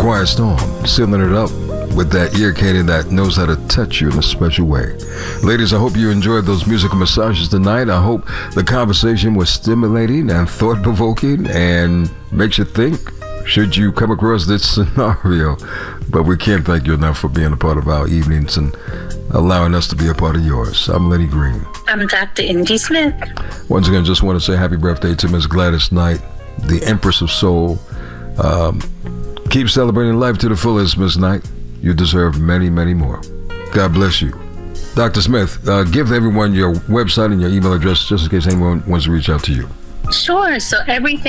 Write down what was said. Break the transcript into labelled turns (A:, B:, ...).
A: Quiet Storm, sealing it up with that ear candy that knows how to touch you in a special way. Ladies, I hope you enjoyed those musical massages tonight. I hope the conversation was stimulating and thought-provoking and makes you think, should you come across this scenario. But we can't thank you enough for being a part of our evenings and allowing us to be a part of yours. I'm Lenny Green.
B: I'm Dr. Indy Smith.
A: Once again, just want to say happy birthday to Miss Gladys Knight, the Empress of Soul. Keep celebrating life to the fullest, Miss Knight. You deserve many, many more. God bless you. Dr. Smith, give everyone your website and your email address just in case anyone wants to reach out to you.
B: Sure. So everything